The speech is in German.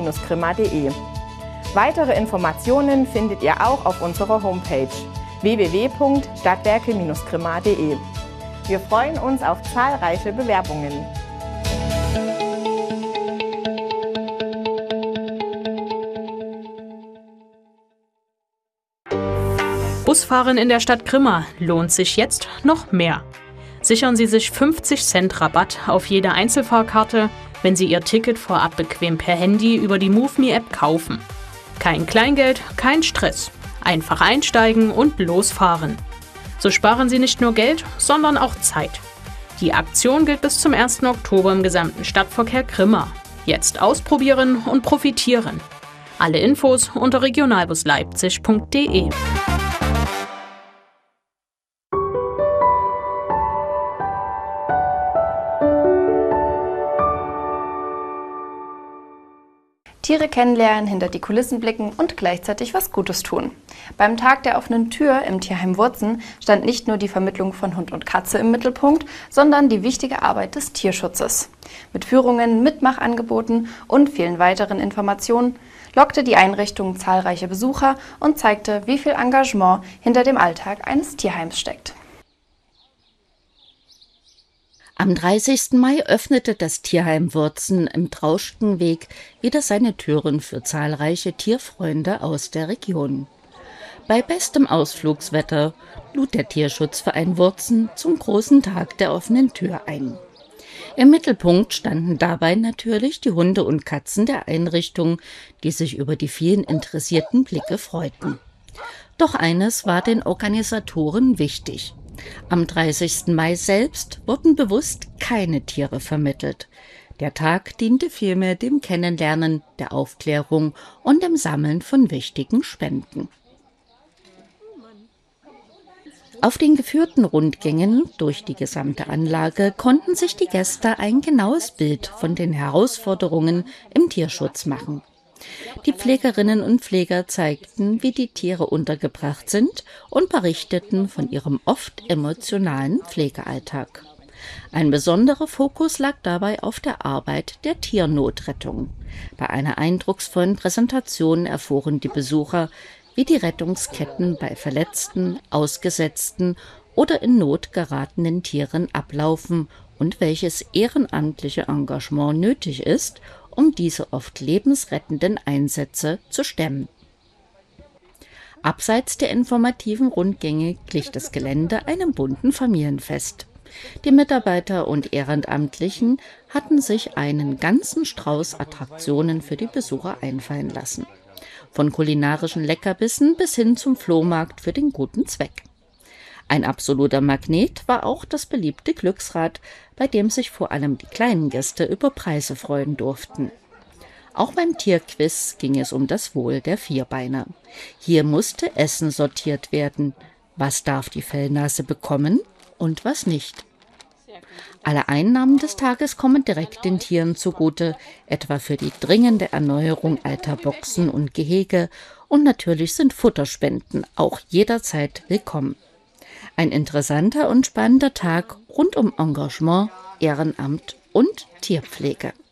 stadtwerke-grimma.de. Weitere Informationen findet ihr auch auf unserer Homepage www.stadtwerke-grimma.de. Wir freuen uns auf zahlreiche Bewerbungen. Busfahren in der Stadt Grimma lohnt sich jetzt noch mehr. Sichern Sie sich 50 Cent Rabatt auf jede Einzelfahrkarte, wenn Sie Ihr Ticket vorab bequem per Handy über die MoveMe-App kaufen. Kein Kleingeld, kein Stress. Einfach einsteigen und losfahren. So sparen Sie nicht nur Geld, sondern auch Zeit. Die Aktion gilt bis zum 1. Oktober im gesamten Stadtverkehr Grimma. Jetzt ausprobieren und profitieren. Alle Infos unter regionalbusleipzig.de. Tiere kennenlernen, hinter die Kulissen blicken und gleichzeitig was Gutes tun. Beim Tag der offenen Tür im Tierheim Wurzen stand nicht nur die Vermittlung von Hund und Katze im Mittelpunkt, sondern die wichtige Arbeit des Tierschutzes. Mit Führungen, Mitmachangeboten und vielen weiteren Informationen lockte die Einrichtung zahlreiche Besucher und zeigte, wie viel Engagement hinter dem Alltag eines Tierheims steckt. Am 30. Mai öffnete das Tierheim Wurzen im Trauschkenweg wieder seine Türen für zahlreiche Tierfreunde aus der Region. Bei bestem Ausflugswetter lud der Tierschutzverein Wurzen zum großen Tag der offenen Tür ein. Im Mittelpunkt standen dabei natürlich die Hunde und Katzen der Einrichtung, die sich über die vielen interessierten Blicke freuten. Doch eines war den Organisatoren wichtig: Am 30. Mai selbst wurden bewusst keine Tiere vermittelt. Der Tag diente vielmehr dem Kennenlernen, der Aufklärung und dem Sammeln von wichtigen Spenden. Auf den geführten Rundgängen durch die gesamte Anlage konnten sich die Gäste ein genaues Bild von den Herausforderungen im Tierschutz machen. Die Pflegerinnen und Pfleger zeigten, wie die Tiere untergebracht sind und berichteten von ihrem oft emotionalen Pflegealltag. Ein besonderer Fokus lag dabei auf der Arbeit der Tiernotrettung. Bei einer eindrucksvollen Präsentation erfuhren die Besucher, wie die Rettungsketten bei verletzten, ausgesetzten oder in Not geratenen Tieren ablaufen und welches ehrenamtliche Engagement nötig ist, um diese oft lebensrettenden Einsätze zu stemmen. Abseits der informativen Rundgänge glich das Gelände einem bunten Familienfest. Die Mitarbeiter und Ehrenamtlichen hatten sich einen ganzen Strauß Attraktionen für die Besucher einfallen lassen. Von kulinarischen Leckerbissen bis hin zum Flohmarkt für den guten Zweck. Ein absoluter Magnet war auch das beliebte Glücksrad, bei dem sich vor allem die kleinen Gäste über Preise freuen durften. Auch beim Tierquiz ging es um das Wohl der Vierbeiner. Hier musste Essen sortiert werden. Was darf die Fellnase bekommen und was nicht? Alle Einnahmen des Tages kommen direkt den Tieren zugute, etwa für die dringende Erneuerung alter Boxen und Gehege, und natürlich sind Futterspenden auch jederzeit willkommen. Ein interessanter und spannender Tag rund um Engagement, Ehrenamt und Tierpflege.